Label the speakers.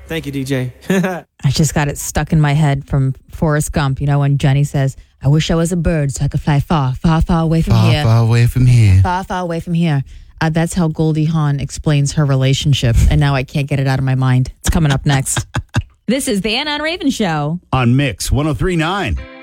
Speaker 1: Thank you, DJ.
Speaker 2: I just got it stuck in my head from Forrest Gump. You know, when Jenny says, I wish I was a bird so I could fly far, far, far away from here.
Speaker 3: Far away from here.
Speaker 2: Far, far away from here. That's how Goldie Hawn explains her relationship. And now I can't get it out of my mind. It's coming up next. This is the Anna and Raven Show
Speaker 3: On Mix 103.9.